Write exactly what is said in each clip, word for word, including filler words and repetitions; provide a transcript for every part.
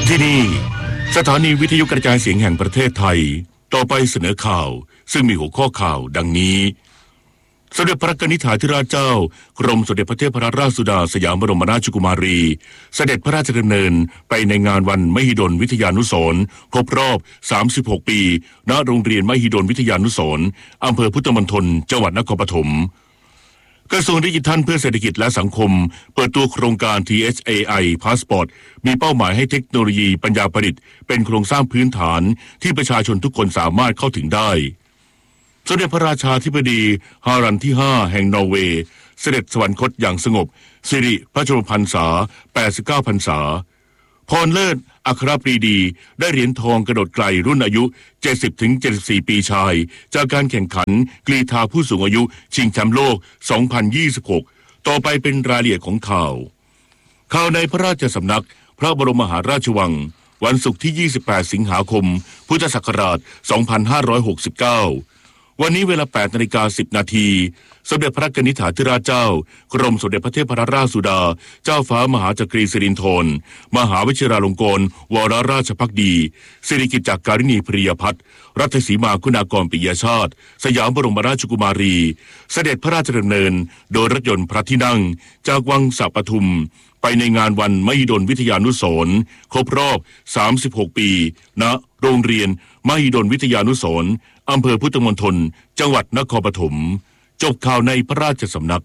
ที่นี่สถานีวิทยุกระจายเสียงแห่งประเทศไทยต่อไปเสนอข่าวซึ่งมีหัวข้อข่าวดังนี้สมเด็จพระนิธิถาธิราชเจ้ากรมสมเด็จพระเทพรัตนราชสุดาสยามบรมราชกุมารีเสด็จพระราชดำเนินไปในงานวันมหิดลวิทยานุสรณ์ครบรอบสามสิบหกปีณโรงเรียนมหิดลวิทยานุสรณ์อำเภอพุทธมณฑลจังหวัดนครปฐมกระทรวงดิจิทัลเพื่อเศรษฐกิจและสังคมเปิดตัวโครงการ ที เอช เอ ไอ Passport มีเป้าหมายให้เทคโนโลยีปัญญาประดิษฐ์เป็นโครงสร้างพื้นฐานที่ประชาชนทุกคนสามารถเข้าถึงได้สมเด็จพระราชาธิบดีฮารันที่ห้าแห่งนอร์เวย์เสด็จสวรรคตอย่างสงบสิริพระชนมพรรษาแปดสิบเก้าพรรษาพรเลิศอัครปรีดีได้เหรียญทองกระโดดไกลรุ่นอายุ เจ็ดสิบถึงเจ็ดสิบสี่ ปีชายจากการแข่งขันกรีฑาผู้สูงอายุชิงแชมป์โลก สองพันยี่สิบหก ต่อไปเป็นรายละเอียดของข่าวข่าวในพระราชสำนักพระบรมมหาราชวังวันศุกร์ที่ ยี่สิบแปด สิงหาคม พุทธศักราช สองพันห้าร้อยหกสิบเก้าวันนี้เวลา แปดนาฬิกาสิบนาทีสมเด็จพระนิธิถาธิราชเจ้ากรมสมเด็จพระเทพรัตนราชสุดาเจ้าฟ้ามหาจักรีสิรินธรมหาวชิราลงกรณ์วรราชภักดีสิริกิจจากการินีพริยพัฒน์รัตสีมาคุณากรปิยชาติสยามบรมราชกุมารีเสด็จพระราชดำเนินโดยรถยนต์พระที่นั่งจากวังสะปทุมไปในงานวันมหิดลวิทยานุสรณ์ครบรอบสามสิบหกปีณโรงเรียนมหิดลวิทยานุสรณ์อำเภอพุทธมณฑลจังหวัดนครปฐมจบข่าวในพระราชสำนัก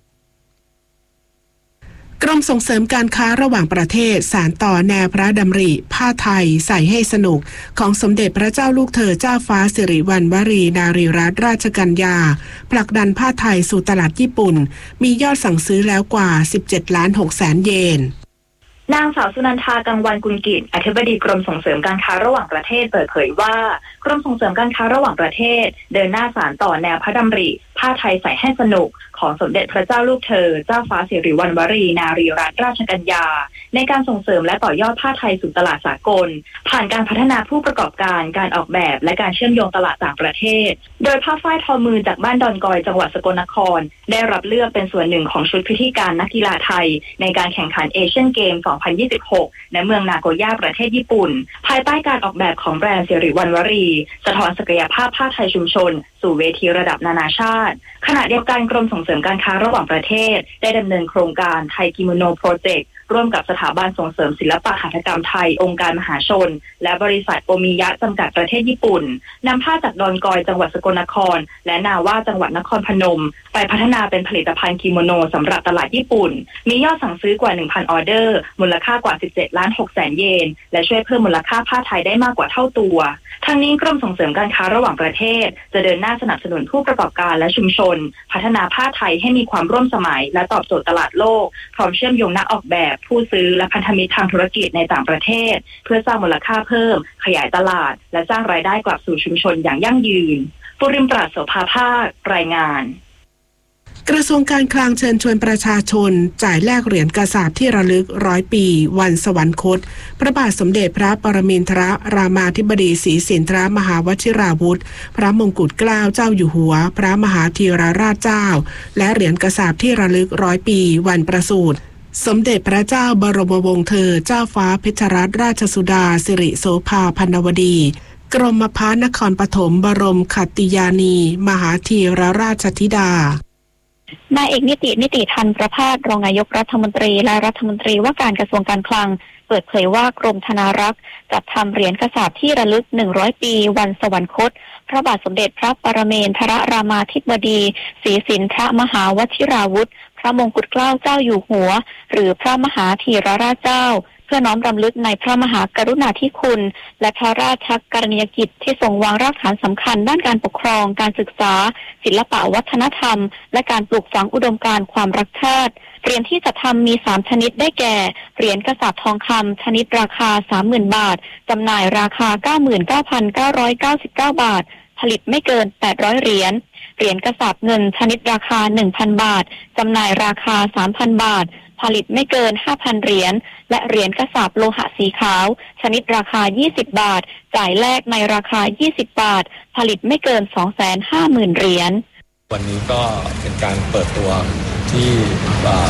กรมส่งเสริมการค้าระหว่างประเทศสานต่อแนวพระดำริผ้าไทยใส่ให้สนุกของสมเด็จพระเจ้าลูกเธอเจ้าฟ้าสิริวัณวรีนารีรัตนราชกัญญาผลักดันผ้าไทยสู่ตลาดญี่ปุ่นมียอดสั่งซื้อแล้วกว่าสิบเจ็ดล้านหกแสนเยนนางสาวสุนันทากังวานกุลกิจอธิบดีกรมส่งเสริมการค้าระหว่างประเทศเปิดเผยว่ากรมส่งเสริมการค้าระหว่างประเทศเดินหน้าสานต่อแนวพระดำริผ้าไทยใส่ให้สนุกของสมเด็จพระเจ้าลูกเธอเจ้าฟ้าสิริวัณวรีนารีรัตนราชกัญญาในการส่งเสริมและต่อยอดผ้าไทยสู่ตลาดสากลผ่านการพัฒนาผู้ประกอบการการออกแบบและการเชื่อมโยงตลาดต่างประเทศโดยผ้าฝ้ายทอมือจากบ้านดอนกอยจังหวัดสกลนครได้รับเลือกเป็นส่วนหนึ่งของชุดพิธีการนักกีฬาไทยในการแข่งขันเอเชียนเกม สองพันยี่สิบหก ณ เมืองนาโกย่าประเทศญี่ปุ่นภายใต้การออกแบบของแบรนด์สิริวัณวรีสะท้อนศักยภาพผ้าไทยชุมชนสู่เวทีระดับนานาชาติขณะเดียวกันกรมส่งเสริมการค้าระหว่างประเทศได้ดำเนินโครงการไทยกิโมโนโปรเจกต์ร่วมกับสถาบันส่งเสริมศิลปะหัตถกรรมไทยองค์การมหาชนและบริษัทโอมิยะจำกัดประเทศญี่ปุ่นนำผ้าจากดอนกอยจังหวัดสกลนครและนาว่าจังหวัดนครพนมไปพัฒนาเป็นผลิตภัณฑ์กิโมโนสำหรับตลาดญี่ปุ่นมียอดสั่งซื้อกว่า หนึ่งพัน ออเดอร์มูลค่ากว่าสิบเจ็ดล้านหกแสนเยนและช่วยเพิ่มมูลค่าผ้าไทยได้มากกว่าเท่าตัวทั้งนี้กรมส่งเสริมการค้าระหว่างประเทศจะเดินหน้าสนับสนุนผู้ประกอบการและชุมชนพัฒนาผ้าไทยให้มีความร่วมสมัยและตอบโจทย์ตลาดโลกพร้อมเชื่อมโยงนักออกแบบผู้ซื้อและพันธมิตรทางธุรกิจในต่างประเทศเพื่อสร้างมูลค่าเพิ่มขยายตลาดและสร้างรายได้กลับสู่ชุมชนอย่างยั่งยืนปุริมปราศโสภาภาครายงานกระทรวงการคลังเชิญชวนประชาชนจ่ายแลกเหรียญกษาปณ์ที่ระลึกร้อยปีวันสวรรคตพระบาทสมเด็จพระปรมินทรรามาธิบดีศรีสินธรมหาวชิราวุธพระมงกุฎเกล้าเจ้าอยู่หัวพระมหาธีรราชเจ้าและเหรียญกษาปณ์ที่ระลึกร้อยปีวันประสูติสมเด็จพระเจ้าบรมวงศ์เธอเจ้าฟ้าเพชรรัตนราชสุดาสิริโสภาพันวดีกรมพระนครปฐมบรมขัตติยานีมหาธีรราชธิดานายเอกนิตินิติทันประภาสรองนายกรัฐมนตรีและรัฐมนตรีว่าการกระทรวงการคลังเปิดเผยว่ากรมธนารักษ์จัดทำเหรียญกษาปณ์ที่ระลึกหนึ่งร้อยปีวันสวรรคตพระบาทสมเด็จพระปรมินทรรามาธิบดีศรีสินธรมหาวชิราวุธพระมงกุฎเกล้าเจ้าอยู่หัวหรือพระมหาธีรราชเจ้าเพื่อน้อมรำลึกในพระมหากรุณาธิคุณและพระราชกรณียกิจที่ทรงวางรากฐานสำคัญด้านการปกครองการศึกษาศิลปะวัฒนธรรมและการปลูกฝังอุดมการณ์ความรักชาติเหรียญที่จะทำมีสามชนิดได้แก่เหรียญกษาปณ์ทองคำชนิดราคา สามหมื่น บาทจำหน่ายราคา เก้าหมื่นเก้าพันเก้าร้อยเก้าสิบเก้า บาทผลิตไม่เกินแปดร้อยเหรียญเหรียญกษาปณ์เงินชนิดราคา หนึ่งพัน บาทจำหน่ายราคา สามพัน บาทผลิตไม่เกิน ห้าพัน เหรียญและเหรียญกษาปณ์โลหะสีขาวชนิดราคายี่สิบบาทจ่ายแลกในราคายี่สิบบาทผลิตไม่เกิน สองแสนห้าหมื่น เหรียญวันนี้ก็เป็นการเปิดตัวที่ท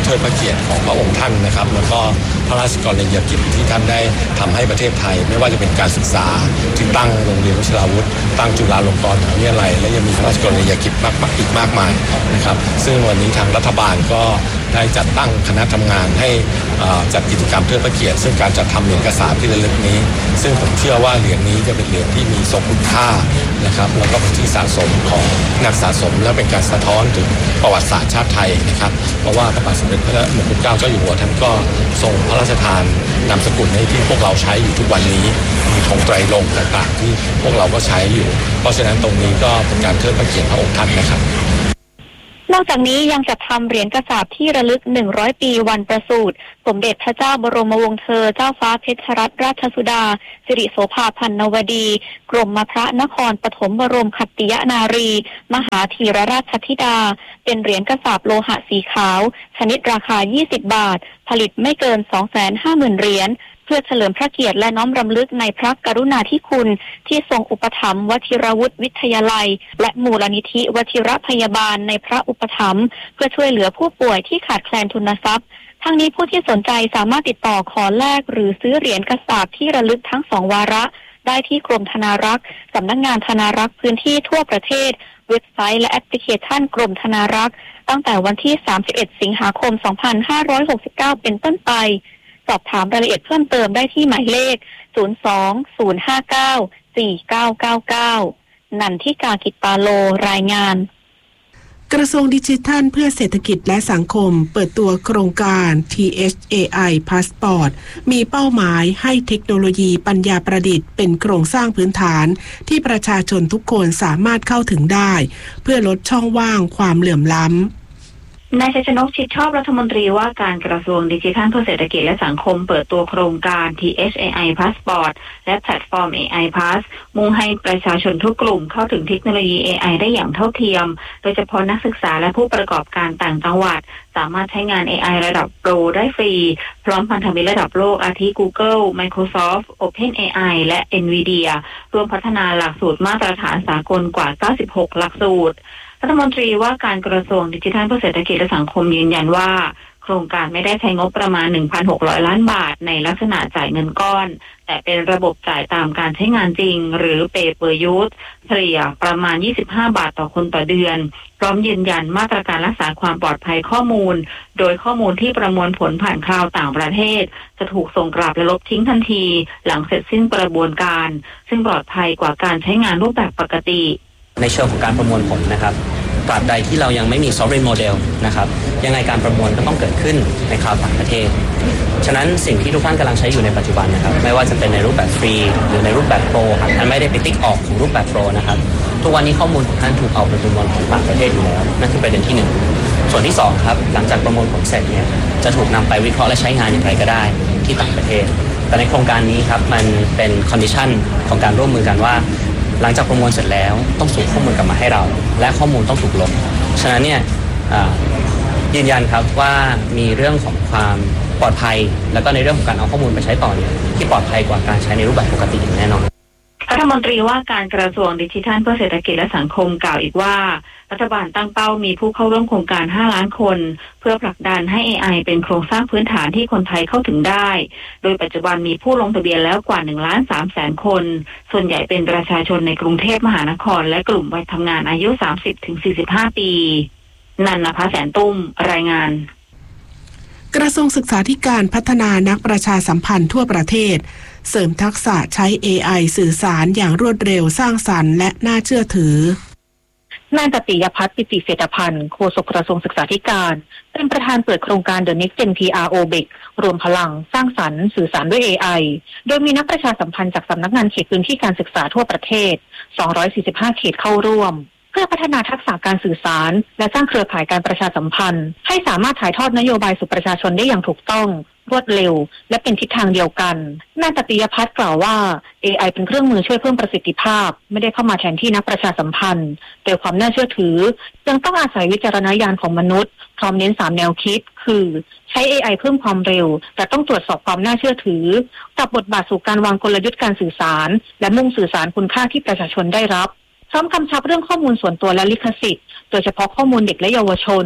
ทิดพระเกียรติของพระองค์ท่านนะครับแล้วก็พระราชกรณียกิจที่ท่านได้ทำให้ประเทศไทยไม่ว่าจะเป็นการศึกษาที่ตั้งโรงเรียนวชิราวุธตั้งจุฬาลงกรณ์มหาวิทยาลัยและยังมีพระราชกรณียกิจมากอีกมากมายนะครับซึ่งวันนี้ทางรัฐบาลก็ได้จัดตั้งคณะทำงานให้จัดกิจกรรมเทิดพระเกียรติซึ่งการจัดทำเหรียญกษาปที่ระลึกนี้ซึ่งผมเชื่อว่าเหรียญนี้จะเป็นเหรียญที่มีทรงคุณค่านะครับแล้วก็เป็นที่สะสมของนักสะสมและเป็นการสะท้อนถึงประวัติศาสตร์ชาติไทยนะครับเพราะว่าพระบาทสมเด็จพระมงกุฎเกล้าเจ้าอยู่หัวท่านก็ทรงพระราชทานนามสกุลให้ที่พวกเราใช้อยู่ทุกวันนี้มีธงไตรรงค์ต่างๆที่พวกเราก็ใช้อยู่เพราะฉะนั้นตรงนี้ก็เป็นการเทิดพระเกียรติพระองค์ท่านนะครับนอกจากนี้ยังจัดทำเหรียญกษาปที่ระลึกหนึ่งร้อยปีวันประสูติสมเด็จพระเจ้าบรมวงศ์เธอเจ้าฟ้าเพชรรัตนราชสุดาสิริโสภาพันนวดีกรมพระนครปฐมบรมขัตติยนารีมหาธีรราชธิดาเป็นเหรียญกษาปโลหะสีขาวชนิดราคายี่สิบบาทผลิตไม่เกิน สองแสนห้าหมื่น เหรียญเพื่อเฉลิมพระเกียรติและน้อมรำลึกในพระกรุณาธิคุณที่ทรงอุปถัมภ์วชิรวุฒิวิทยาลัยและมูลนิธิวชิรพยาบาลในพระอุปถัมภ์เพื่อช่วยเหลือผู้ป่วยที่ขาดแคลนทุนทรัพย์ทั้งนี้ผู้ที่สนใจสามารถติดต่อขอแลกหรือซื้อเหรียญกษาปที่ระลึกทั้งสองวาระได้ที่กรมธนารักษ์สำนักงานธนารักษ์พื้นที่ทั่วประเทศเว็บไซต์และแอปพลิเคชันกรมธนารักษ์ตั้งแต่วันที่สามสิบเอ็ดสิงหาคมสองพันห้าร้อยหกสิบเก้าเป็นต้นไปสอบถามรายละเอียดเพิ่มเติมได้ที่หมายเลขศูนย์ สอง ศูนย์ ห้า เก้า สี่ เก้า เก้า เก้านันทิกากิตปาโลรายงานกระทรวงดิจิทัลเพื่อเศรษฐกิจและสังคมเปิดตัวโครงการ ที เอช เอ ไอ Passport มีเป้าหมายให้เทคโนโลยีปัญญาประดิษฐ์เป็นโครงสร้างพื้นฐานที่ประชาชนทุกคนสามารถเข้าถึงได้เพื่อลดช่องว่างความเหลื่อมล้ำนายชัยชนกชิดชอบรัฐมนตรีว่าการกระทรวงดิจิทัลเพื่อเศรษฐกิจและสังคมเปิดตัวโครงการ ที เอช เอ ไอ Passport และแพลตฟอร์ม เอ ไอ Pass มุ่งให้ประชาชนทุกกลุ่มเข้าถึงเทคโนโลยี เอ ไอ ได้อย่างเท่าเทียมโดยเฉพาะนักศึกษาและผู้ประกอบการต่างจังหวัดสามารถใช้งาน เอ ไอ ระดับโปรได้ฟรีพร้อมพันธมิตรระดับโลกอาทิ Google Microsoft OpenAI และ Nvidia รวมพัฒนาหลักสูตรมาตรฐานสากลกว่าเก้าสิบหกหลักสูตรรัฐมนตรีว่าการกระทรวงดิจิทัลเพื่อเศรษฐกิจและสังคมยืนยันว่าโครงการไม่ได้ใช้งบประมาณ หนึ่งพันหกร้อย ล้านบาทในลักษณะจ่ายเงินก้อนแต่เป็นระบบจ่ายตามการใช้งานจริงหรือ Pay per use เฉลี่ยประมาณยี่สิบห้าบาทต่อคนต่อเดือนพร้อมยืนยันมาตรการรักษาความปลอดภัยข้อมูลโดยข้อมูลที่ประมวลผลผ่านคลาวด์ต่างประเทศจะถูกส่งกลับและลบทิ้งทันทีหลังเสร็จสิ้นกระบวนการซึ่งปลอดภัยกว่าการใช้งานรูปแบบปกติในเชิงของการประมวลผลนะครับตราบใดที่เรายังไม่มี sovereign model นะครับยังไงการประมวลก็ต้องเกิดขึ้นในคลาวด์ต่างประเทศฉะนั้นสิ่งที่ทุกท่านกำลังใช้อยู่ในปัจจุบันนะครับไม่ว่าจะเป็นในรูปแบบฟรีหรือในรูปแบบโปรหากท่านไม่ได้ไปติ๊กออกของรูปแบบโปรนะครับทุกวันนี้ข้อมูลของท่านถูกเอาไปประมวลของต่างประเทศอยู่แล้วนั่นคือประเด็นที่หนึ่งส่วนที่สองครับหลังจากประมวลผลเสร็จเนี่ยจะถูกนำไปวิเคราะห์และใช้งานอย่างไรก็ได้ที่ต่างประเทศแต่ในโครงการนี้ครับมันเป็น condition ของการร่วมมือกันว่าหลังจากประมวลเสร็จแล้วต้องส่งข้อมูลกลับมาให้เราและข้อมูลต้องถูกลบฉะนั้นเนี่ยยืนยันครับว่ามีเรื่องของความปลอดภัยแล้วก็ในเรื่องของการเอาข้อมูลไปใช้ต่อเนี่ยที่ปลอดภัยกว่าการใช้ในรูปแบบปกติอย่างแน่นอนรัฐมนตรีว่าการกระทรวงดิจิทัลเพื่อเศรษฐกิจและสังคมกล่าวอีกว่ารัฐบาลตั้งเป้ามีผู้เข้าร่วมโครงการห้าล้านคนเพื่อผลักดันให้ เอ ไอ เป็นโครงสร้างพื้นฐานที่คนไทยเข้าถึงได้โดยปัจจุบันมีผู้ลงทะเบียนแล้วกว่า หนึ่งล้านสามแสน คนส่วนใหญ่เป็นประชาชนในกรุงเทพมหานครและกลุ่มวัยทำงานอายุ สามสิบถึงสี่สิบห้า ปีนันนภาแสนตุ้มรายงานกระทรวงศึกษาธิการพัฒนานักประชาสัมพันธ์ทั่วประเทศเสริมทักษะใช้ เอ ไอ สื่อสารอย่างรวดเร็วสร้างสรรค์และน่าเชื่อถือนายตติยพัฒน์ปิติเศรษฐพันธ์โฆษกกระทรวงศึกษาธิการเป็นประธานเปิดโครงการ The Next Gen พี อาร์ โอ บี ไอ ซี รวมพลังสร้างสรรค์สื่อสารด้วย เอ ไอ โดยมีนักประชาสัมพันธ์จากสำนักงานเขตพื้นที่การศึกษาทั่วประเทศสองร้อยสี่สิบห้าเขตเข้าร่วมเพื่อพัฒนาทักษะการสื่อสารและสร้างเครือข่ายการประชาสัมพันธ์ให้สามารถถ่ายทอดนโยบายสู่ประชาชนได้อย่างถูกต้องรวดเร็วและเป็นทิศทางเดียวกันนายตติยพัฒน์กล่าวว่า เอ ไอ เป็นเครื่องมือช่วยเพิ่มประสิทธิภาพไม่ได้เข้ามาแทนที่นักประชาสัมพันธ์แต่ความน่าเชื่อถือยังต้องอาศัยวิจารณญาณของมนุษย์พร้อมเน้นสามแนวคิดคือใช้ เอ ไอ เพิ่มความเร็วแต่ต้องตรวจสอบความน่าเชื่อถือปรับบทบาทสู่การวางกลยุทธ์การสื่อสารและมุ่งสื่อสารคุณค่าที่ประชาชนได้รับพร้อมกำชับเรื่องข้อมูลส่วนตัวและลิขสิทธิ์โดยเฉพาะข้อมูลเด็กและเยาวชน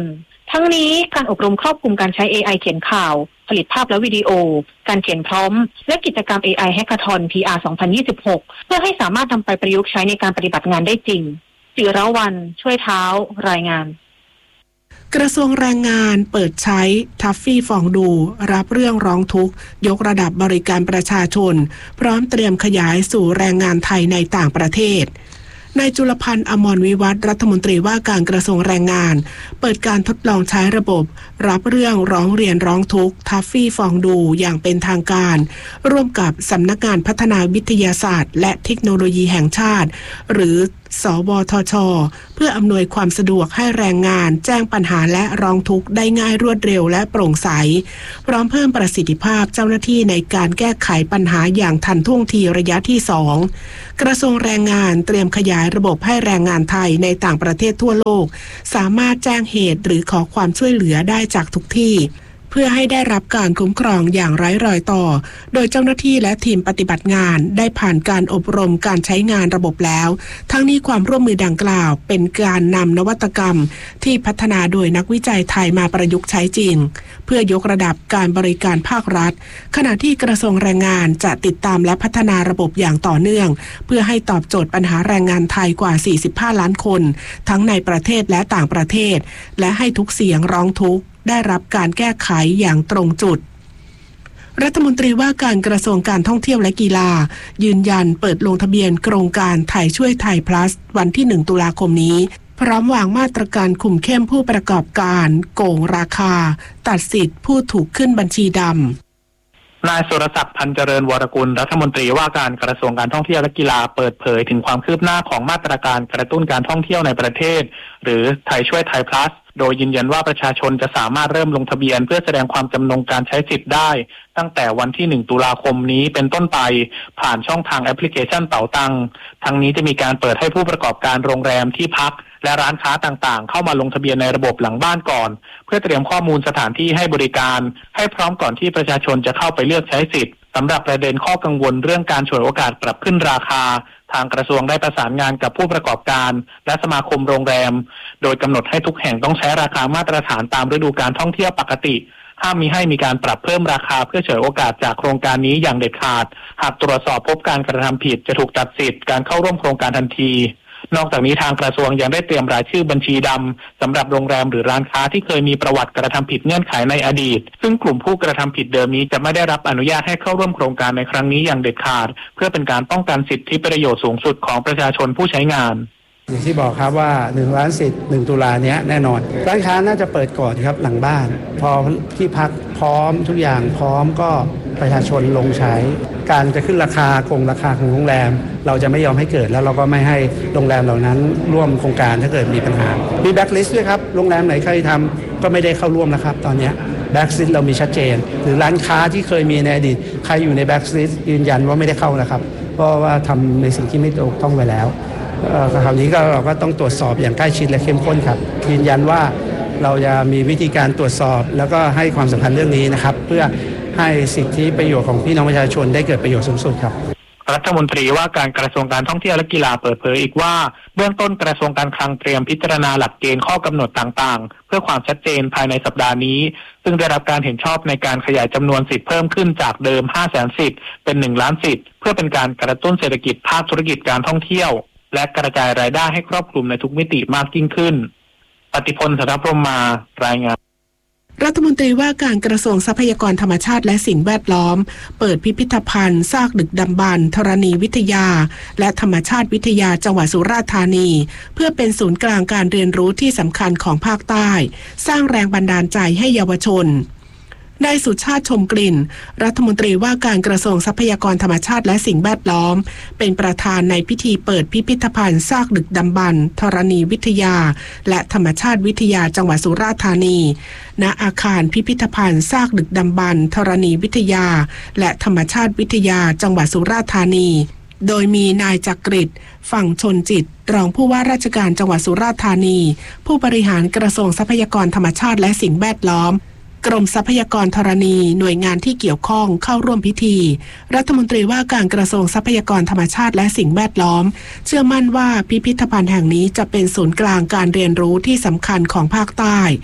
ทั้งนี้การอบรมครอบคลุมการใช้ เอ ไอ เขียนข่าวผลิตภาพและวิดีโอการเขียนพร้อมและกิจกรรม เอ ไอ Hackathon พี อาร์ สองพันยี่สิบหก เพื่อให้สามารถนำไปประยุกต์ใช้ในการปฏิบัติงานได้จริงจิรวรรณช่วยเท้ารายงานกระทรวงแรงงานเปิดใช้ทัฟฟี่ฟองดูรับเรื่องร้องทุกข์ยกระดับบริการประชาชนพร้อมเตรียมขยายสู่แรงงานไทยในต่างประเทศนายจุลพันธ์อมรวิวัฒน์รัฐมนตรีว่าการกระทรวงแรงงานเปิดการทดลองใช้ระบบรับเรื่องร้องเรียนร้องทุกข์ทัฟฟี่ฟองดูอย่างเป็นทางการร่วมกับสำนักงานพัฒนาวิทยาศาสตร์และเทคโนโลยีแห่งชาติหรือสวทช.เพื่ออำนวยความสะดวกให้แรงงานแจ้งปัญหาและร้องทุกข์ได้ง่ายรวดเร็วและโปร่งใสพร้อมเพิ่มประสิทธิภาพเจ้าหน้าที่ในการแก้ไขปัญหาอย่างทันท่วงทีระยะที่สองกระทรวงแรงงานเตรียมขยายระบบให้แรงงานไทยในต่างประเทศทั่วโลกสามารถแจ้งเหตุหรือขอความช่วยเหลือได้จากทุกที่เพื่อให้ได้รับการคุ้มครองอย่างไร้รอยต่อโดยเจ้าหน้าที่และทีมปฏิบัติงานได้ผ่านการอบรมการใช้งานระบบแล้วทั้งนี้ความร่วมมือดังกล่าวเป็นการนำนวัตกรรมที่พัฒนาโดยนักวิจัยไทยมาประยุกต์ใช้จริงเพื่อยกระดับการบริการภาครัฐขณะที่กระทรวงแรงงานจะติดตามและพัฒนาระบบอย่างต่อเนื่องเพื่อให้ตอบโจทย์ปัญหาแรงงานไทยกว่าสี่สิบห้าล้านคนทั้งในประเทศและต่างประเทศและให้ทุกเสียงร้องทุกข์ได้รับการแก้ไขอย่างตรงจุดรัฐมนตรีว่าการกระทรวงการท่องเที่ยวและกีฬายืนยันเปิดลงทะเบียนโครงการไทยช่วยไทย plus วันที่หนึ่งตุลาคมนี้พร้อมวางมาตรการคุมเข้มผู้ประกอบการโกงราคาตัดสิทธิ์ผู้ถูกขึ้นบัญชีดำนายสุรศักดิ์พันเจริญวรกุลรัฐมนตรีว่าการกระทรวงการท่องเที่ยวและกีฬาเปิดเผยถึงความคืบหน้าของมาตรการกระตุ้นการท่องเที่ยวในประเทศหรือไทยช่วยไทย plusโดยยืนยันว่าประชาชนจะสามารถเริ่มลงทะเบียนเพื่อแสดงความจำนงการใช้สิทธิ์ได้ตั้งแต่วันที่หนึ่งตุลาคมนี้เป็นต้นไปผ่านช่องทางแอปพลิเคชันเป๋าตังทั้งนี้จะมีการเปิดให้ผู้ประกอบการโรงแรมที่พักและร้านค้าต่างๆเข้ามาลงทะเบียนในระบบหลังบ้านก่อนเพื่อเตรียมข้อมูลสถานที่ให้บริการให้พร้อมก่อนที่ประชาชนจะเข้าไปเลือกใช้สิทธิ์สำหรับประเด็นข้อกังวลเรื่องการฉวยโอกาสปรับขึ้นราคาทางกระทรวงได้ประสานงานกับผู้ประกอบการและสมาคมโรงแรมโดยกำหนดให้ทุกแห่งต้องใช้ราคามาตรฐานตามฤดูการท่องเที่ยวปกติห้ามมีให้มีการปรับเพิ่มราคาเพื่อฉวยโอกาสจากโครงการนี้อย่างเด็ดขาดหากตรวจสอบพบการกระทำผิดจะถูกตัดสิทธิ์การเข้าร่วมโครงการทันทีนอกจากนี้ทางกระทรวงยังได้เตรียมรายชื่อบัญชีดำสำหรับโรงแรมหรือร้านค้าที่เคยมีประวัติกระทำผิดเงื่อนไขในอดีตซึ่งกลุ่มผู้กระทำผิดเดิมนี้จะไม่ได้รับอนุญาตให้เข้าร่วมโครงการในครั้งนี้อย่างเด็ดขาดเพื่อเป็นการป้องกันสิทธิประโยชน์สูงสุดของประชาชนผู้ใช้งานอย่างที่บอกครับว่าหนึ่งล้านสิทธิ์หนึ่งตุลาเนี้ยแน่นอนร้านค้าน่าจะเปิดก่อนครับหลังบ้านพอที่พักพร้อมทุกอย่างพร้อมก็ประชาชนลงใช้การจะขึ้นราคาโกงราคาของโรงแรมเราจะไม่ยอมให้เกิดแล้วเราก็ไม่ให้โรงแรมเหล่านั้นร่วมโครงการถ้าเกิดมีปัญหามีแบ็คลิสต์ด้วยครับโรงแรมไหนใครทำก็ไม่ได้เข้าร่วมนะครับตอนนี้แบ็คลิสต์เรามีชัดเจนหรือร้านค้าที่เคยมีในอดีตใครอยู่ในแบ็คลิสต์ยืนยันว่าไม่ได้เข้านะครับเพราะว่าทำในสิ่งที่ไม่ถูกต้องไปแล้วคราวนี้ก็เราก็ต้องตรวจสอบอย่างใกล้ชิดและเข้มข้นครับยืนยันว่าเราจะมีวิธีการตรวจสอบแล้วก็ให้ความสำคัญเรื่องนี้นะครับเพื่อให้สิทธิประโยชน์ของพี่น้องประชาชนได้เกิดประโยชน์สูงสุดครับรัฐมนตรีว่าการกระทรวงการท่องเที่ยวและกีฬาเปิดเผยอีกว่าเบื้องต้นกระทรวงการคลังเตรียมพิจารณาหลักเกณฑ์ข้อกำหนดต่างๆเพื่อความชัดเจนภายในสัปดาห์นี้ซึ่งได้รับการเห็นชอบในการขยายจำนวนสิทธิ์เพิ่มขึ้นจากเดิม ห้าแสน สิทธิ์เป็นหนึ่งล้านสิทธิ์เพื่อเป็นการกระตุ้นเศรษฐกิจภาคธุรกิจการท่องเที่ยวและกระจายรายได้ให้ครอบคลุมในทุกมิติมากยิ่งขึ้นปฏิพล สัทธพรหมมารายงานรัฐมนตรีว่าการกระทรวงทรัพยากรธรรมชาติและสิ่งแวดล้อมเปิดพิพิธภัณฑ์ซากดึกดำบรรพ์ธรณีวิทยาและธรรมชาติวิทยาจังหวัดสุราษฎร์ธานีเพื่อเป็นศูนย์กลางการเรียนรู้ที่สำคัญของภาคใต้สร้างแรงบันดาลใจให้เยาวชนนายสุชาติชมกลิ่นรัฐมนตรีว่าการกระทรวงทรัพยากรธรรมชาติและสิ่งแวดล้อมเป็นประธานในพิธีเปิดพิพิธภัณฑ์ซากดึกดำบรรพ์ธรณีวิทยาและธรรมชาติวิทยาจังหวัดสุราษฎร์ธานีณอาคารพิพิธภัณฑ์ซากดึกดำบรรพ์ธรณีวิทยาและธรรมชาติวิทยาจังหวัดสุราษฎร์ธานีโดยมีนายจักริดฝั่งชนจิตรองผู้ว่าราชการจังหวัดสุราษฎร์ธานีผู้บริหารกระทรวงทรัพยากรธรรมชาติและสิ่งแวดล้อมกรมทรัพยากรธรณีหน่วยงานที่เกี่ยวข้องเข้าร่วมพิธีรัฐมนตรีว่าการกระทรวงทรัพยากรธรรมชาติและสิ่งแวดล้อมเชื่อมั่นว่าพิพิธภัณฑ์แห่งนี้จะเป็นศูนย์กลางการเรียนรู้ที่สำคัญของภาคใต้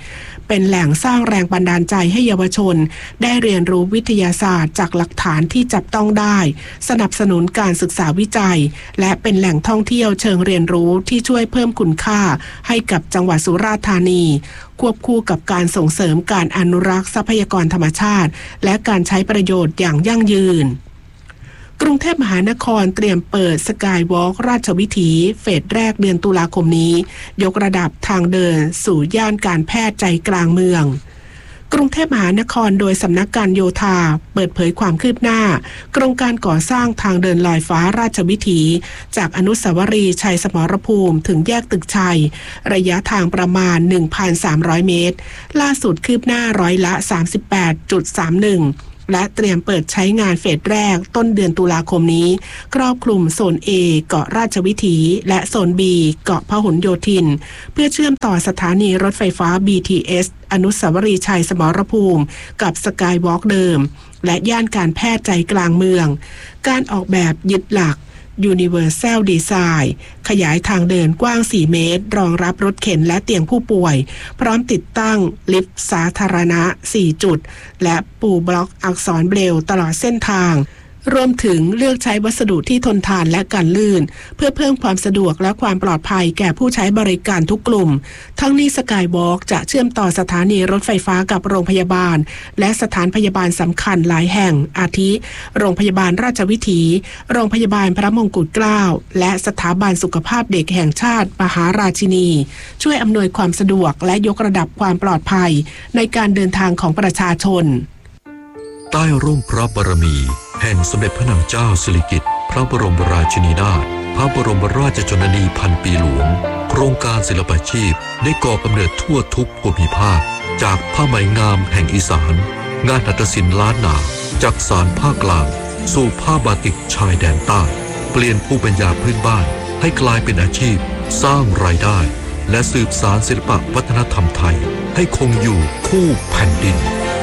เป็นแหล่งสร้างแรงบันดาลใจให้เยาวชนได้เรียนรู้วิทยาศาสตร์จากหลักฐานที่จับต้องได้สนับสนุนการศึกษาวิจัยและเป็นแหล่งท่องเที่ยวเชิงเรียนรู้ที่ช่วยเพิ่มคุณค่าให้กับจังหวัดสุราษฎร์ธานีควบคู่กับการส่งเสริมการอนุรักษ์ทรัพยากรธรรมชาติและการใช้ประโยชน์อย่างยั่งยืนกรุงเทพมหานครเตรียมเปิดสกายวอล์กราชวิถีเฟสแรกเดือนตุลาคมนี้ยกระดับทางเดินสู่ย่านการแพทย์ใจกลางเมืองกรุงเทพมหานครโดยสำนักการโยธาเปิดเผยความคืบหน้าโครงการก่อสร้างทางเดินลอยฟ้าราชวิถีจากอนุสาวรีย์ชัยสมรภูมิถึงแยกตึกชัยระยะทางประมาณ หนึ่งพันสามร้อย เมตรล่าสุดคืบหน้าร้อยละ สามสิบแปดจุดสามหนึ่งและเตรียมเปิดใช้งานเฟสแรกต้นเดือนตุลาคมนี้ครอบคลุมโซน A เกาะราชวิถีและโซน B เกาะพหลโยธินเพื่อเชื่อมต่อสถานีรถไฟฟ้า บี ที เอส อนุสาวรีย์ชัยสมรภูมิกับสกายวอล์กเดิมและย่านการแพทย์ใจกลางเมืองการออกแบบยึดหลักUniversal Design ขยายทางเดินกว้าง สี่ เมตรรองรับรถเข็นและเตียงผู้ป่วยพร้อมติดตั้งลิฟต์สาธารณะ สี่ จุดและปูบล็อกอักษรเบรลล์ตลอดเส้นทางรวมถึงเลือกใช้วัสดุที่ทนทานและกันลื่นเพื่อเพิ่มความสะดวกและความปลอดภัยแก่ผู้ใช้บริการทุกกลุ่มทั้งนี้สกายวอล์กจะเชื่อมต่อสถานีรถไฟฟ้ากับโรงพยาบาลและสถานพยาบาลสำคัญหลายแห่งอาทิโรงพยาบาลราชวิถีโรงพยาบาลพระมงกุฎเกล้าและสถาบันสุขภาพเด็กแห่งชาติมหาราชินีช่วยอำนวยความสะดวกและยกระดับความปลอดภัยในการเดินทางของประชาชนใต้ร่มพระบารมีแห่งสมเด็จพระนางเจ้าสิริกิติ์พระบรมราชินีนาถพระบรมราชชนนีพันปีหลวงโครงการศิลปาชีพได้ก่อกำเนิดทั่วทุกภูมิภาคจากผ้าไหมงามแห่งอีสานงานหัตถศิลป์ล้านนาจากสานภาคกลางสู่ผ้าบาติกชายแดนใต้เปลี่ยนภูมิปัญญาพื้นบ้านให้กลายเป็นอาชีพสร้างรายได้และสืบสานศิลปวัฒนธรรมไทยให้คงอยู่คู่แผ่นดิน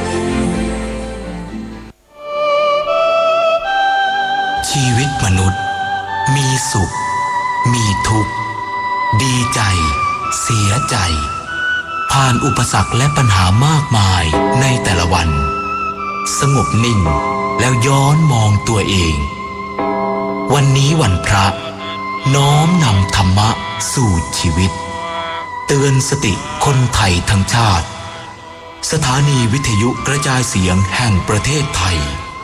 ชีวิตมนุษย์มีสุขมีทุกข์ดีใจเสียใจผ่านอุปสรรคและปัญหามากมายในแต่ละวันสงบนิ่งแล้วย้อนมองตัวเองวันนี้วันพระน้อมนำธรรมะสู่ชีวิตเตือนสติคนไทยทั้งชาติสถานีวิทยุกระจายเสียงแห่งประเทศไทย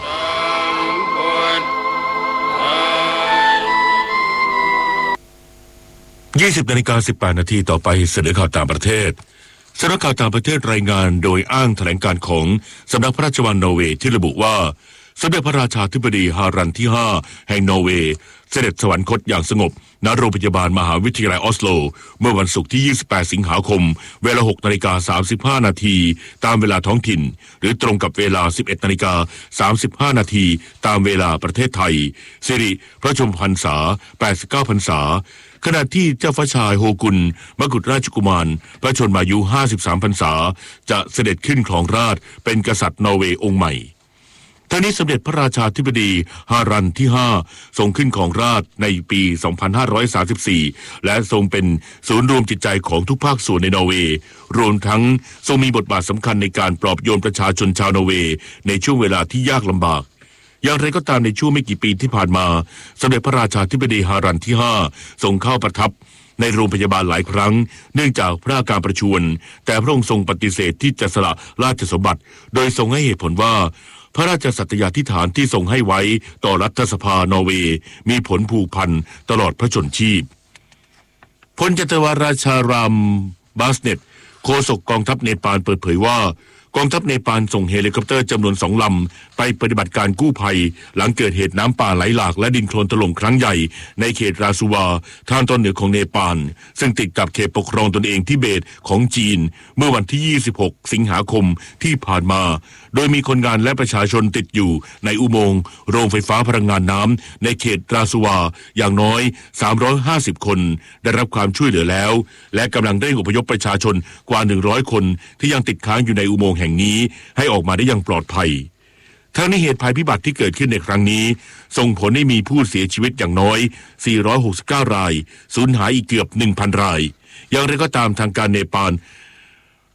ยี่สิบนาฬิกาสิบแปดนาทีต่อไปเสนอข่าวต่างประเทศสำนักข่าวต่างประเทศรายงานโดยอ้างแถลงการของสำนักพระราชวังนอร์เวย์ที่ระบุว่าสมเด็จพระราชาธิบดีฮารันที่ห้าแห่งนอร์เวย์เสด็จสวรรคตอย่างสงบณโรงพยาบาลมหาวิทยาลัยออสโลเมื่อวันศุกร์ที่ยี่สิบแปดสิงหาคมเวลาหกนาฬิกาสามสิบห้านาทีตามเวลาท้องถิ่นหรือตรงกับเวลาสิบเอ็ดนาฬิกาสามสิบห้านาทีตามเวลาประเทศไทยสิริพระชนมพรรษาแปดสิบเก้าพรรษาขณะที่เจ้าฟ้าชายโฮกุนมกุฎราชกุมารพระชนมายุห้าสิบสามพรรษาจะเสด็จขึ้นครองราชย์เป็นกษัตริย์นอร์เวย์องค์ใหม่ทั้งนี้สมเด็จพระราชาธิบดีฮารันที่ห้าทรงขึ้นครองราชย์ในปีสองพันห้าร้อยสามสิบสี่และทรงเป็นศูนย์รวมจิตใจของทุกภาคส่วนในนอร์เวย์รวมทั้งทรงมีบทบาทสำคัญในการปลอบโยนประชาชนชาวนอร์เวย์ในช่วงเวลาที่ยากลำบากอย่างไรก็ตามในช่วงไม่กี่ปีที่ผ่านมาสมเด็จพระราชาธิบดีฮารันที่ห้าทรงเข้าประทับในโรงพยาบาลหลายครั้งเนื่องจากพระอาการประชวรแต่พระองค์ทรงปฏิเสธที่จะสละราชสมบัติโดยทรงให้เหตุผลว่าพระราชสัตยาธิฐานที่ทรงให้ไว้ต่อรัฐสภานอร์เวย์มีผลผูกพันตลอดพระชนชีพพลจัตวาราชารามบาสเนตโฆษกกองทัพเนปาลเปิดเผยว่ากองทัพเนปาลส่งเฮลิคอปเตอร์จำนวนสองลำไปปฏิบัติการกู้ภัยหลังเกิดเหตุน้ำป่าไหลหลากและดินโคลนถล่มครั้งใหญ่ในเขตราซูวาทางตอนเหนือของเนปาลซึ่งติดกับเขตปกครองตนเองทิเบตของจีนเมื่อวันที่ยี่สิบหกสิงหาคมที่ผ่านมาโดยมีคนงานและประชาชนติดอยู่ในอุโมงค์โรงไฟฟ้าพลังงานน้ำในเขตราซูวาอย่างน้อยสามร้อยห้าสิบคนได้รับความช่วยเหลือแล้วและกำลังเร่งอพยพประชาชนกว่าหนึ่งร้อยคนที่ยังติดค้างอยู่ในอุโมงค์แห่งนี้ให้ออกมาได้อย่างปลอดภัยทั้งนี้เหตุภัยพิบัติที่เกิดขึ้นในครั้งนี้ส่งผลให้มีผู้เสียชีวิตอย่างน้อยสี่ร้อยหกสิบเก้ารายสูญหายอีกเกือบ หนึ่งพัน รายอย่างไรก็ตามทางการเนปาลป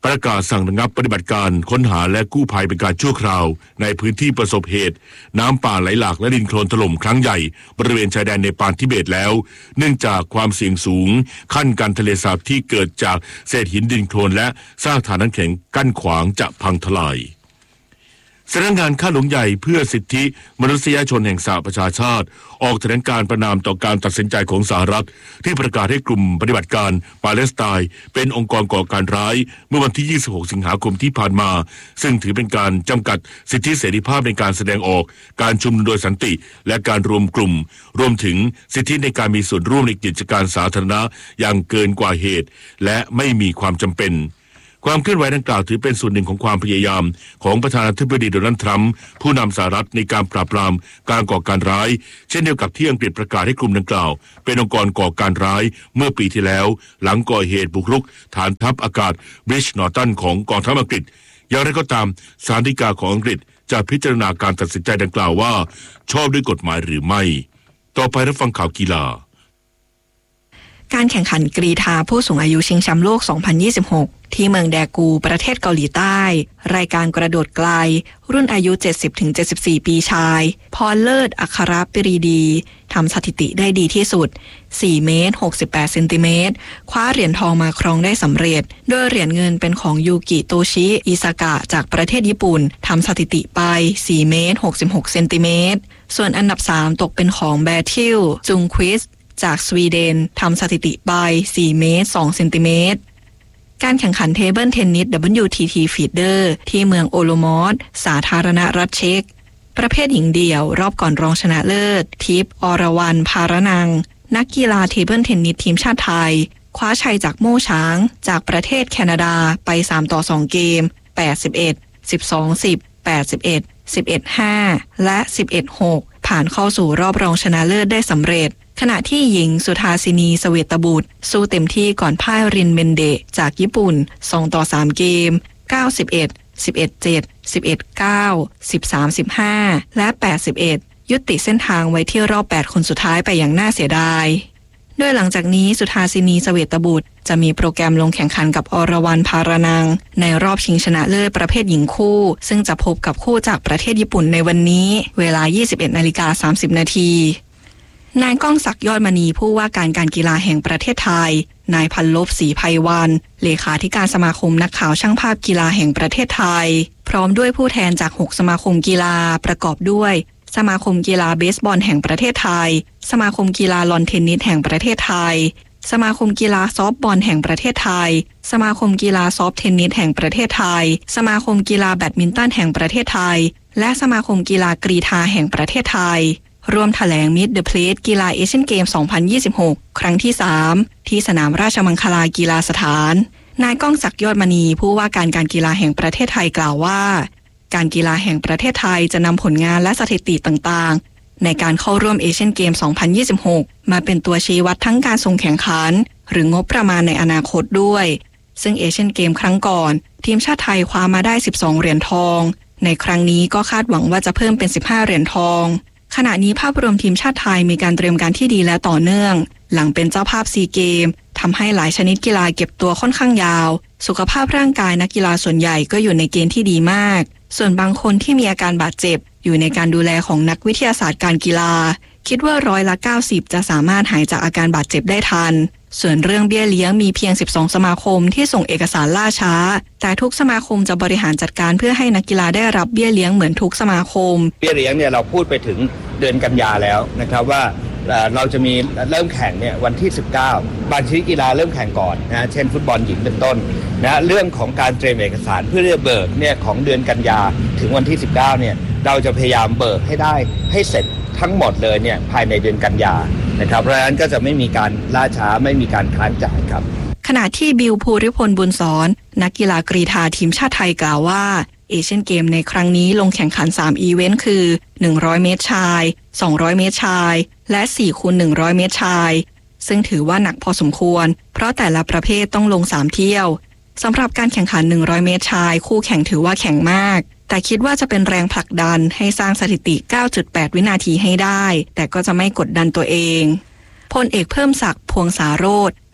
ประกาศสั่งระงับปฏิบัติการค้นหาและกู้ภัยเป็นการชั่วคราวในพื้นที่ประสบเหตุน้ำป่าไหลหลากและดินโคลนถล่มครั้งใหญ่บริเวณชายแดนเนปาลทิเบตแล้วเนื่องจากความเสี่ยงสูงขั้นการทะเลสาบที่เกิดจากเศษหินดินโคลนและซากฐานน้ำแข็งกั้นขวางจะพังทลายสำนักงานข้าหลวงใหญ่เพื่อสิทธิมนุษยชนแห่งสหประชาชาติออกแถลงการประณามต่อการตัดสินใจของสหรัฐที่ประกาศให้กลุ่มปฏิบัติการปาเลสไตน์เป็นองค์กรก่อการร้ายเมื่อวันที่ยี่สิบหกสิงหาคมที่ผ่านมาซึ่งถือเป็นการจำกัดสิทธิเสรีภาพในการแสดงออกการชุมนุมโดยสันติและการรวมกลุ่มรวมถึงสิทธิในการมีส่วนร่วมในกิจการสาธารณะอย่างเกินกว่าเหตุและไม่มีความจำเป็นความเคลื่อนไหวดังกล่าวถือเป็นส่วนหนึ่งของความพยายามของประธานาธิบดีโดนัลด์ทรัมป์ผู้นำสหรัฐในการปราบปรามการก่อการร้ายเช่นเดียวกับที่อังกฤษประกาศให้กลุ่มดังกล่าวเป็นองค์กรก่อการร้ายเมื่อปีที่แล้วหลังก่อเหตุบุกรุกฐานทัพอากาศบริชนอร์ตันของกองทัพอังกฤษอย่างไรก็ตามศาลฎีกาของอังกฤษจะพิจารณาการตัดสินใจดังกล่าวว่าชอบด้วยกฎหมายหรือไม่ต่อไปรับฟังข่าวกีฬาการแข่งขันกรีฑาผู้สูงอายุชิงแชมป์โลก สองพันยี่สิบหก ที่เมืองแดกูประเทศเกาหลีใต้รายการกระโดดไกลรุ่นอายุ เจ็ดสิบถึงเจ็ดสิบสี่ ปีชายพรเลิศอัครปรีดีทำสถิติได้ดีที่สุด สี่เมตรหกสิบแปดเซนติเมตรคว้าเหรียญทองมาครองได้สำเร็จโดยเหรียญเงินเป็นของยูกิโตชิอิซากะจากประเทศญี่ปุ่นทำสถิติไป สี่เมตรหกสิบหกเซนติเมตรส่วนอันดับสามตกเป็นของแบทิลจุงควิสจากสวีเดนทำสถิติไป สี่เมตรสองเซนติเมตรการแข่งขันเทเบิลเทนนิส ดับเบิลยู ที ที Feeder ที่เมืองโอโลมอสสาธารณรัฐเช็กประเภทหญิงเดี่ยวรอบก่อนรองชนะเลิศทิพย์อรวรรณภารนังนักกีฬาเทเบิลเทนนิสทีมชาติไทยคว้าชัยจากโม่ช้างจากประเทศแคนาดาไปสามต่อสองเกม แปดสิบเอ็ด สิบสอง สิบ แปดสิบเอ็ด สิบเอ็ด ห้า และ สิบเอ็ด หก ผ่านเข้าสู่รอบรองชนะเลิศได้สำเร็จขณะที่หญิงสุธาสินีเสเวตบุตรสู้เต็มที่ก่อนพ่ายรินเบนเดะจากญี่ปุ่นสองต่อสามเกม เก้าสิบเอ็ด สิบเอ็ด เจ็ด สิบเอ็ด เก้า สิบสาม สิบห้า และ แปดสิบเอ็ด ยุติเส้นทางไว้ที่รอบแปดคนสุดท้ายไปอย่างน่าเสียดายโดยหลังจากนี้สุธาสินีเสเวตบุตรจะมีโปรแกรมลงแข่งขันกับอรวรรณภารนังในรอบชิงชนะเลิศประเภทหญิงคู่ซึ่งจะพบกับคู่จากประเทศญี่ปุ่นในวันนี้เวลา ยี่สิบเอ็ดนาฬิกาสามสิบนาทีนายก้องศักดิ์ยอดมณีผู้ว่าการการกีฬาแห่งประเทศไทยนายพันลบศรีไพวันเลขาธิการสมาคมนักข่าวช่างภาพกีฬาแห่งประเทศไทยพร้อมด้วยผู้แทนจากหกสมาคมกีฬาประกอบด้วยสมาคมกีฬาเบสบอลแห่งประเทศไทยสมาคมกีฬาลอนเทนนิสแห่งประเทศไทยสมาคมกีฬาซอฟต์บอลแห่งประเทศไทยสมาคมกีฬาซอฟต์เทนนิสแห่งประเทศไทยสมาคมกีฬาแบดมินตันแห่งประเทศไทยและสมาคมกีฬากรีฑาแห่งประเทศไทยร่วมแถลง Meet the Plate กีฬาเอเชียนเกม สองพันยี่สิบหก ครั้งที่ สาม ที่สนามราชมังคลากีฬาสถานนายก้องศักดิ์ยอดมณีผู้ว่าการการกีฬาแห่งประเทศไทยกล่าวว่าการกีฬาแห่งประเทศไทยจะนำผลงานและสถิติต่างๆในการเข้าร่วมเอเชียนเกม สองพันยี่สิบหก มาเป็นตัวชี้วัดทั้งการส่งแข่งขันหรืองบประมาณในอนาคตด้วยซึ่งเอเชียนเกมครั้งก่อนทีมชาติไทยคว้ามาได้สิบสองเหรียญทองในครั้งนี้ก็คาดหวังว่าจะเพิ่มเป็นสิบห้าเหรียญทองขณะนี้ภาพรวมทีมชาติไทยมีการเตรียมการที่ดีและต่อเนื่องหลังเป็นเจ้าภาพซีเกมทำให้หลายชนิดกีฬาเก็บตัวค่อนข้างยาวสุขภาพร่างกายนักกีฬาส่วนใหญ่ก็อยู่ในเกณฑ์ที่ดีมากส่วนบางคนที่มีอาการบาดเจ็บอยู่ในการดูแลของนักวิทยาศาสตร์การกีฬาคิดว่าร้อยละเก้าสิบจะสามารถหายจากอาการบาดเจ็บได้ทันส่วนเรื่องเบี้ยเลี้ยงมีเพียงสิบสองสมาคมที่ส่งเอกสารล่าช้าแต่ทุกสมาคมจะบริหารจัดการเพื่อให้นักกีฬาได้รับเบี้ยเลี้ยงเหมือนทุกสมาคมเบี้ยเลี้ยงเนี่ยเราพูดไปถึงเดือนกันยาแล้วนะครับว่าเราจะมีเริ่มแข่งเนี่ยวันที่สิบเก้าบางชนิดกีฬาเริ่มแข่งก่อนนะเช่นฟุตบอลหญิงเป็นต้นนะเรื่องของการเตรียมเอกสารเพื่อเบิกเนี่ยของเดือนกันยาถึงวันที่สิบเก้าเนี่ยเราจะพยายามเบิกให้ได้ให้เสร็จทั้งหมดเลยเนี่ยภายในเดือนกันยานะครับเพราะฉะนั้นก็จะไม่มีการล่าช้าไม่มีการค้างจ่ายครับขณะที่บิลภูริพลบุญสอนนักกีฬากรีฑาทีมชาติไทยกล่าวว่าเอเชียนเกมในครั้งนี้ลงแข่งขันสามอีเวนต์คือหนึ่งร้อยเมตรชายสองร้อยเมตรชายและสี่คูณหนึ่งร้อยเมตรชายซึ่งถือว่าหนักพอสมควรเพราะแต่ละประเภทต้องลงสามเที่ยวสำหรับการแข่งขันหนึ่งร้อยเมตรชายคู่แข่งถือว่าแข็งมากแต่คิดว่าจะเป็นแรงผลักดันให้สร้างสถิติ เก้าจุดแปด วินาทีให้ได้แต่ก็จะไม่กดดันตัวเองพลเอกเพิ่มศักดิ์พวงสาโรจน์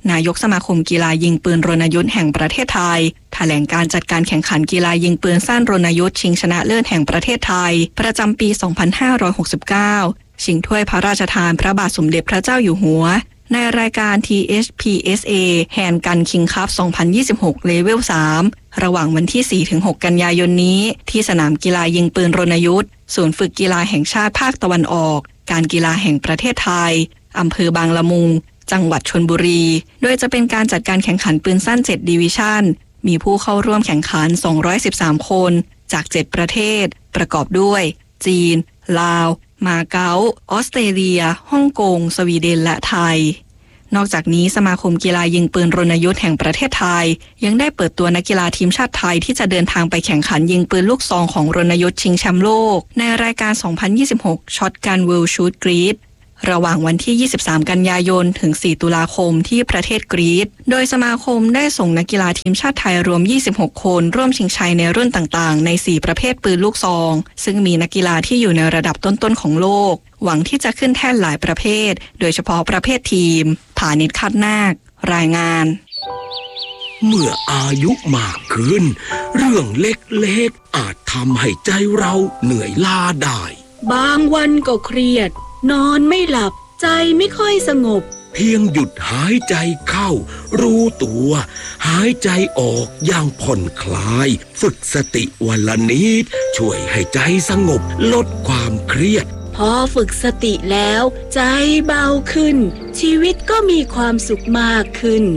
นายกสมาคมกีฬายิงปืนรณยุทธ์แห่งประเทศไทยแถลงการจัดการแข่งขันกีฬายิงปืนสั้นรณยุทธ์ชิงชนะเลิศแห่งประเทศไทยประจำปี สองพันห้าร้อยหกสิบเก้า ชิงถ้วยพระราชทานพระบาทสมเด็จพระเจ้าอยู่หัวในรายการ ที เอช พี เอส เอ Hand Gun King Cup สองพันยี่สิบหก เลเวล สาม ระหว่างวันที่ สี่ถึงหก กันยายนนี้ที่สนามกีฬายิงปืนรณยุทธ์ศูนย์ฝึกกีฬาแห่งชาติภาคตะวันออกการกีฬาแห่งประเทศไทยอำเภอบางละมุงจังหวัดชลบุรีโดยจะเป็นการจัดการแข่งขันปืนสั้นเจ็ดดิวิชั่นมีผู้เข้าร่วมแข่งขันสองร้อยสิบสามคนจากเจ็ดประเทศประกอบด้วยจีนลาวมาเก๊าออสเตรเลียฮ่องกงสวีเดนและไทยนอกจากนี้สมาคมกีฬายิงปืนรณยุทธ์แห่งประเทศไทยยังได้เปิดตัวนักกีฬาทีมชาติไทยที่จะเดินทางไปแข่งขันยิงปืนลูกซองของรณยุทธ์ชิงแชมป์โลกในรายการ สองพันยี่สิบหก Shotgun World Shoot Gridระหว่างวันที่ ยี่สิบสาม กันยายนถึง สี่ ตุลาคมที่ประเทศกรีซโดยสมาคมได้ส่งนักกีฬาทีมชาติไทยรวม ยี่สิบหก คนร่วมชิงชัยในรุ่นต่างๆใน สี่ ประเภทปืนลูกซองซึ่งมีนักกีฬาที่อยู่ในระดับต้นๆของโลกหวังที่จะขึ้นแท่นหลายประเภทโดยเฉพาะประเภททีมผานิช คัดนาครายงานเมื่ออายุมากขึ้นเรื่องเล็กๆอาจทำให้ใจเราเหนื่อยล้าได้บางวันก็เครียดนอนไม่หลับใจไม่ค่อยสงบเพียงหยุดหายใจเข้ารู้ตัวหายใจออกอย่างผ่อนคลายฝึกสติวันละนิดช่วยให้ใจสงบลดความเครียดพอฝึกสติแล้วใจเบาขึ้นชีวิตก็มีความสุขมากขึ้น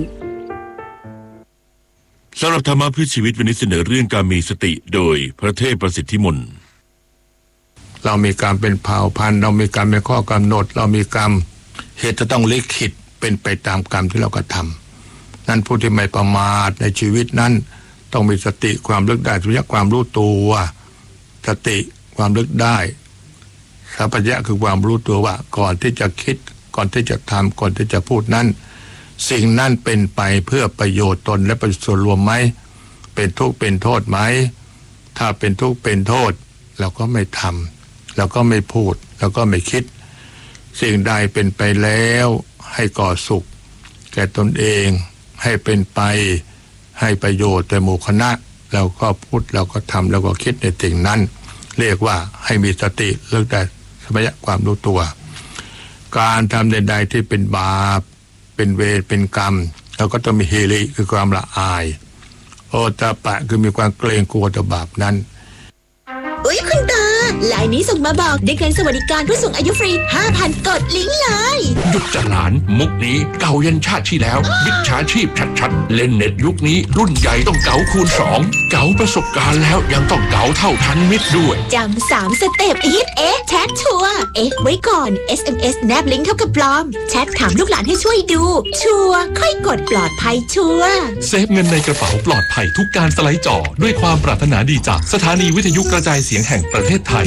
สำหรับธรรมะเพื่อชีวิตวันนี้เสนอเรื่องการมีสติโดยพระเทพประสิทธิมนต์เรามีกรรมเป็นเผ่าพันธุ์เรามีกรรมเป็นข้อกำหนดเรามีกรรมเหตุจะต้องลิขิตเป็นไปตามกรรมที่เรากระทำนั้นผู้ที่ไม่ประมาทในชีวิตนั้นต้องมีสติความลึกได้สัมปชัญญะความรู้ตัวสติความลึกได้สัมปชัญญะคือความรู้ตัวว่าก่อนที่จะคิดก่อนที่จะทำก่อนที่จะพูดนั้นสิ่งนั้นเป็นไปเพื่อประโยชน์ตนและประโยชน์ส่วนรวมไหมเป็นทุกข์เป็นโทษไหมถ้าเป็นทุกข์เป็นโทษเราก็ไม่ทำแล้วก็ไม่พูดแล้วก็ไม่คิดสิ่งใดเป็นไปแล้วให้ก่อสุขแก่ตนเองให้เป็นไปให้ประโยชน์แก่หมู่คณะเราก็พูดเราก็ทำแล้วก็คิดในสิ่งนั้นเรียกว่าให้มีสติเลิกได้สัมปชัญญะความรู้ตัวการทำใดๆที่เป็นบาปเป็นเวรเป็นกรรมเราก็ต้องมีฮีริคือความละอายโอตปะคือมีความเกรงกลัวต่อบาปนั้นอุ๊ยคุณตาไลน์นี้ส่งมาบอกได้เงินสวัสดิการผู้สูงอายุฟรี ห้าพัน กดลิงก์เลยหยุดจะหลานมุกนี้เก่ายันชาติที่แล้วมิจฉาชีพชัดๆเล่นเน็ตยุคนี้รุ่นใหญ่ต้องเก๋าคูณสองเก๋าประสบการณ์แล้วยังต้องเก๋าเท่าทันมิตรด้วยจำสามสเต็ปอีทเอ๊ะแชทชัวร์เอ๊ะไว้ก่อน เอส เอ็ม เอส แนบลิงก์เท่ากับปลอมแชทถามลูกหลานให้ช่วยดูชัวร์ค่อยกดปลอดภัยชัวร์เซฟเงินในกระเป๋าปลอดภัยทุกการสไลด์จอด้วยความปรารถนาดีจากสถานีวิทยุกระจายเสียงแห่งประเทศไทย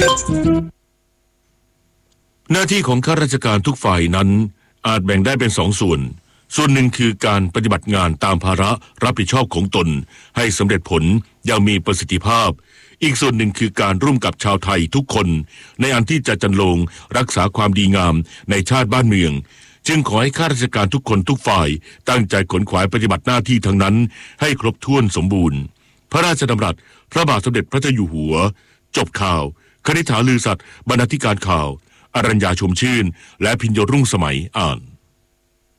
หน้าที่ของข้าราชการทุกฝ่ายนั้นอาจแบ่งได้เป็นสองส่วนส่วนหนึ่งคือการปฏิบัติงานตามภาระรับผิดชอบของตนให้สำเร็จผลอย่างมีประสิทธิภาพอีกส่วนหนึ่งคือการร่วมกับชาวไทยทุกคนในอันที่จะจันลงรักษาความดีงามในชาติบ้านเมืองจึงขอให้ข้าราชการทุกคนทุกฝ่ายตั้งใจขนขวายปฏิบัติหน้าที่ทั้งนั้นให้ครบถ้วนสมบูรณ์พระราชดำรัสพระบาทสมเด็จพระเจ้าอยู่หัวจบข่าวคณิษฐาลือสัตย์บรรณาธิการข่าวอรัญญาชมชื่นและพิญโยรุ่งสมัยอ่าน